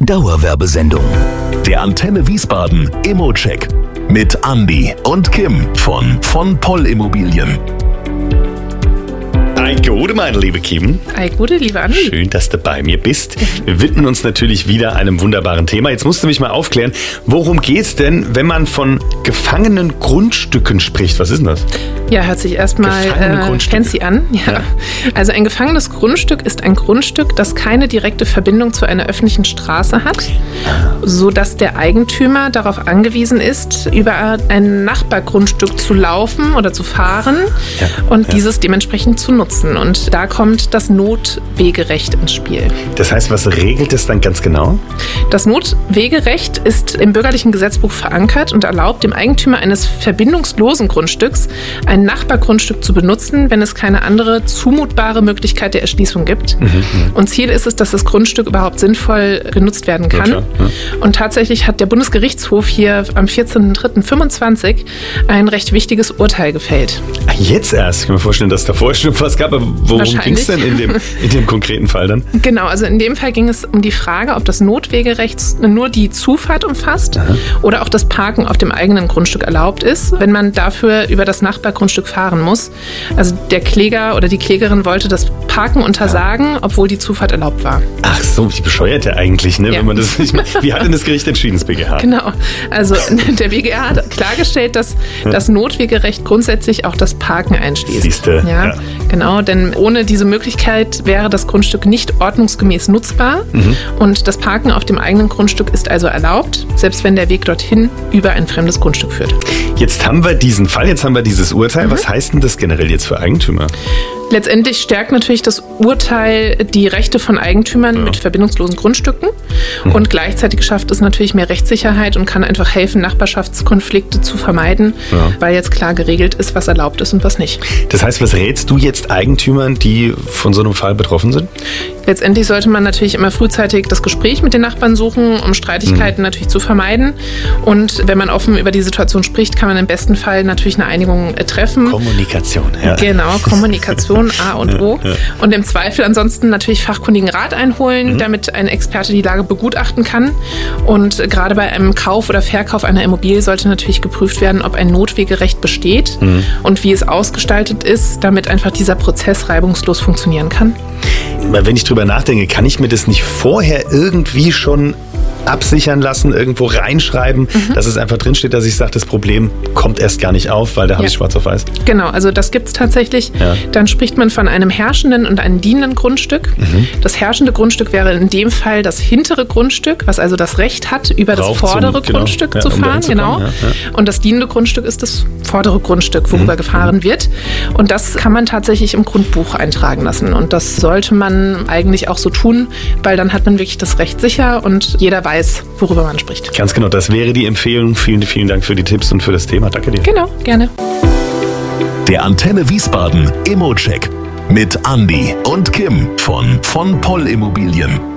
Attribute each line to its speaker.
Speaker 1: Dauerwerbesendung. Der Antenne Wiesbaden Immocheck mit Andi und Kim von Poll Immobilien.
Speaker 2: Ei Gute, meine liebe Kim.
Speaker 3: Ei Gute, liebe Andi.
Speaker 2: Schön, dass du bei mir bist. Wir widmen uns natürlich wieder einem wunderbaren Thema. Jetzt musst du mich mal aufklären, worum geht's denn, wenn man von gefangenen Grundstücken spricht? Was ist denn das?
Speaker 3: Ja, hört sich erstmal fancy an. Ja. Also ein gefangenes Grundstück ist ein Grundstück, das keine direkte Verbindung zu einer öffentlichen Straße hat, sodass der Eigentümer darauf angewiesen ist, über ein Nachbargrundstück zu laufen oder zu fahren und dieses dementsprechend zu nutzen. Und da kommt das Notwegerecht ins Spiel.
Speaker 2: Das heißt, was regelt es dann ganz genau?
Speaker 3: Das Notwegerecht ist im bürgerlichen Gesetzbuch verankert und erlaubt dem Eigentümer eines verbindungslosen Grundstücks ein Nachbargrundstück zu benutzen, wenn es keine andere zumutbare Möglichkeit der Erschließung gibt. Und Ziel ist es, dass das Grundstück überhaupt sinnvoll genutzt werden kann. Ja. Und tatsächlich hat der Bundesgerichtshof hier am 14.03.25 ein recht wichtiges Urteil gefällt.
Speaker 2: Jetzt erst? Ich kann mir vorstellen, dass davor schon was gab. Aber worum ging es denn in dem konkreten Fall dann?
Speaker 3: Genau, also in dem Fall ging es um die Frage, ob das Notwegerecht nur die Zufahrt umfasst oder auch das Parken auf dem eigenen Grundstück erlaubt ist, wenn man dafür über das Nachbargrundstück fahren muss. Also der Kläger oder die Klägerin wollte das Parken untersagen, obwohl die Zufahrt erlaubt war.
Speaker 2: Ach so, wie bescheuert der eigentlich, ne? Ja. Wenn man das nicht macht. Wie hat denn das Gericht entschieden, das BGH?
Speaker 3: Genau, also der BGH hat klargestellt, dass das Notwegerecht grundsätzlich auch das Parken einschließt.
Speaker 2: Siehste.
Speaker 3: Ja, genau, denn ohne diese Möglichkeit wäre das Grundstück nicht ordnungsgemäß nutzbar und das Parken auf dem eigenen Grundstück ist also erlaubt, selbst wenn der Weg dorthin über ein fremdes Grundstück führt.
Speaker 2: Jetzt haben wir diesen Fall, jetzt haben wir dieses Urteil. Was heißt denn das generell jetzt für Eigentümer?
Speaker 3: Letztendlich stärkt natürlich das Urteil die Rechte von Eigentümern mit verbindungslosen Grundstücken und gleichzeitig schafft es natürlich mehr Rechtssicherheit und kann einfach helfen, Nachbarschaftskonflikte zu vermeiden, weil jetzt klar geregelt ist, was erlaubt ist und was nicht.
Speaker 2: Das heißt, was rätst du jetzt Eigentümern, die von so einem Fall betroffen sind?
Speaker 3: Letztendlich sollte man natürlich immer frühzeitig das Gespräch mit den Nachbarn suchen, um Streitigkeiten natürlich zu vermeiden. Und wenn man offen über die Situation spricht, kann man im besten Fall natürlich eine Einigung treffen.
Speaker 2: Kommunikation, ja.
Speaker 3: Genau, Kommunikation, A und O. Ja. Und im Zweifel ansonsten natürlich fachkundigen Rat einholen, damit ein Experte die Lage begutachten kann. Und gerade bei einem Kauf oder Verkauf einer Immobilie sollte natürlich geprüft werden, ob ein Notwegerecht besteht und wie es ausgestaltet ist, damit einfach dieser Prozess reibungslos funktionieren kann.
Speaker 2: Wenn ich drüber nachdenke, kann ich mir das nicht vorher irgendwie schon absichern lassen, irgendwo reinschreiben, dass es einfach drinsteht, dass ich sage, das Problem kommt erst gar nicht auf, weil da habe ich schwarz auf weiß.
Speaker 3: Genau, also das gibt es tatsächlich. Ja. Dann spricht man von einem herrschenden und einem dienenden Grundstück. Das herrschende Grundstück wäre in dem Fall das hintere Grundstück, was also das Recht hat, über das vordere Grundstück zu fahren. Genau. Und das dienende Grundstück ist das vordere Grundstück, worüber gefahren wird. Und das kann man tatsächlich im Grundbuch eintragen lassen. Und das sollte man eigentlich auch so tun, weil dann hat man wirklich das Recht sicher und jeder weiß, worüber man spricht.
Speaker 2: Ganz genau, das wäre die Empfehlung. Vielen, vielen Dank für die Tipps und für das Thema. Danke dir.
Speaker 3: Genau, gerne.
Speaker 1: Der Antenne Wiesbaden Immocheck mit Andi und Kim von Poll Immobilien.